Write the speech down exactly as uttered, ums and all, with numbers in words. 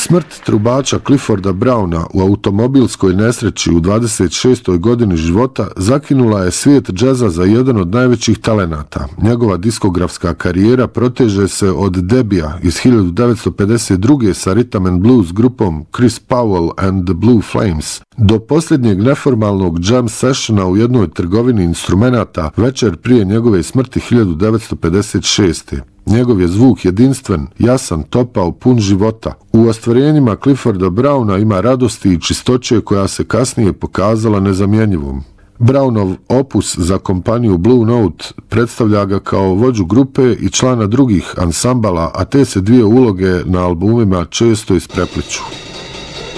Smrt trubača Clifforda Browna u automobilskoj nesreći u dvadeset šestoj godini života zakinula je svijet džeza za jedan od najvećih talenata. Njegova diskografska karijera proteže se od debija iz hiljadu devetsto pedeset druge sa rhythm and blues grupom Chris Powell and the Blue Flames do posljednjeg neformalnog jam sessiona u jednoj trgovini instrumenata večer prije njegove smrti hiljadu devetsto pedeset šeste. Njegov je zvuk jedinstven, jasan, topao, pun života. U ostvarenjima Clifforda Browna ima radosti i čistoće koja se kasnije pokazala nezamjenjivom. Brownov opus za kompaniju Blue Note predstavlja ga kao vođu grupe i člana drugih ansambala, a te se dvije uloge na albumima često isprepliću.